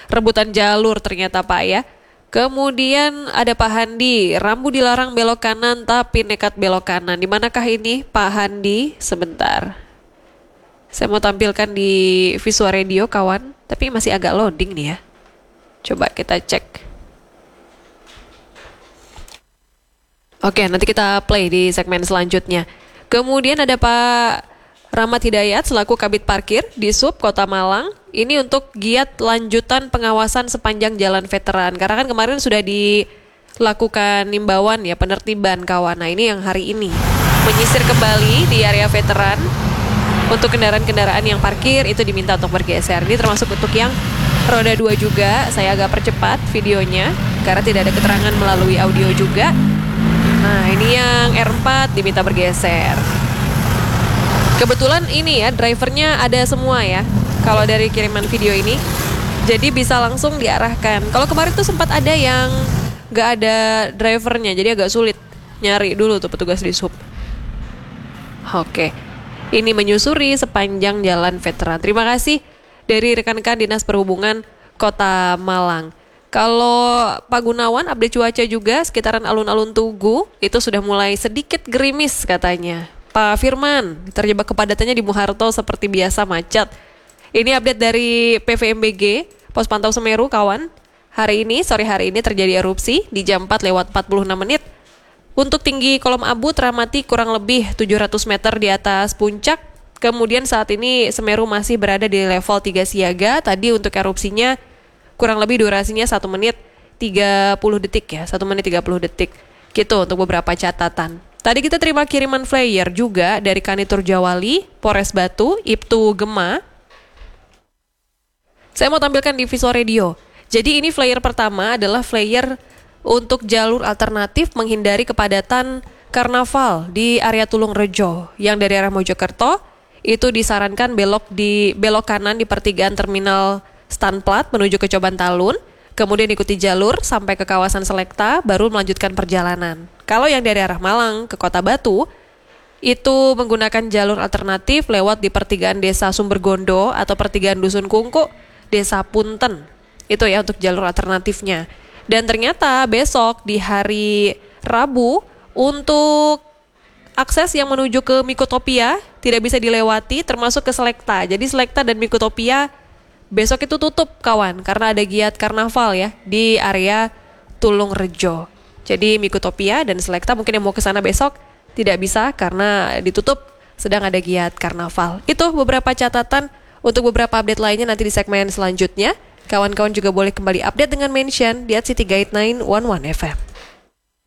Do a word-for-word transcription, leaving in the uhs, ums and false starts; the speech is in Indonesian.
rebutan jalur ternyata Pak ya. Kemudian ada Pak Handi, Rambu dilarang belok kanan tapi nekat belok kanan. Di manakah ini Pak Handi? Sebentar. Saya mau tampilkan di Visual Radio kawan, tapi masih agak loading nih ya. Coba kita cek. Oke, nanti kita play di segmen selanjutnya. Kemudian ada Pak Rahmat Hidayat selaku Kabid Parkir di Sub Kota Malang. Ini untuk giat lanjutan pengawasan sepanjang jalan veteran. Karena kan kemarin sudah dilakukan imbauan ya, penertiban kawan. Nah ini yang hari ini menyisir kembali di area veteran. Untuk kendaraan-kendaraan yang parkir itu diminta untuk bergeser. Ini termasuk untuk yang roda dua juga. Saya agak percepat videonya karena tidak ada keterangan melalui audio juga. Nah ini yang R empat diminta bergeser. Kebetulan ini ya drivernya ada semua ya. Kalau dari kiriman video ini, jadi bisa langsung diarahkan. Kalau kemarin tuh sempat ada yang gak ada drivernya, jadi agak sulit nyari dulu tuh petugas di sub. Oke, ini menyusuri sepanjang jalan veteran. Terima kasih dari rekan-rekan Dinas Perhubungan Kota Malang. Kalau Pak Gunawan update cuaca juga sekitaran alun-alun Tugu itu sudah mulai sedikit gerimis katanya. Pak Firman terjebak kepadatannya di Muharto seperti biasa macet. Ini update dari P V M B G Pos Pantau Semeru kawan. Hari ini sore hari ini terjadi erupsi di jam empat lewat empat puluh enam menit. Untuk tinggi kolom abu teramati kurang lebih tujuh ratus meter di atas puncak. Kemudian saat ini Semeru masih berada di level tiga siaga. Tadi untuk erupsinya kurang lebih durasinya satu menit tiga puluh detik ya, satu menit tiga puluh detik. Gitu untuk beberapa catatan. Tadi kita terima kiriman flyer juga dari Kanitur Jawali, Polres Batu, Ibtu Gema. Saya mau tampilkan di Visual Radio. Jadi ini flyer pertama adalah flyer untuk jalur alternatif menghindari kepadatan karnaval di area Tulung Rejo. Yang dari arah Mojokerto itu disarankan belok di belok kanan di pertigaan terminal Stanplat menuju ke Coban Talun, kemudian ikuti jalur sampai ke kawasan Selekta, baru melanjutkan perjalanan. Kalau yang dari arah Malang ke Kota Batu, itu menggunakan jalur alternatif lewat di pertigaan Desa Sumbergondo atau pertigaan Dusun Kungku, Desa Punten. Itu ya untuk jalur alternatifnya. Dan ternyata besok di hari Rabu, untuk akses yang menuju ke Mikotopia tidak bisa dilewati, termasuk ke Selekta. Jadi Selekta dan Mikotopia besok itu tutup kawan karena ada giat karnaval ya di area Tulung Rejo. Jadi Mikotopia dan Selekta mungkin yang mau ke sana besok tidak bisa karena ditutup sedang ada giat karnaval. Itu beberapa catatan. Untuk beberapa update lainnya nanti di segmen selanjutnya. Kawan-kawan juga boleh kembali update dengan mention di at city guide sembilan satu satu F M.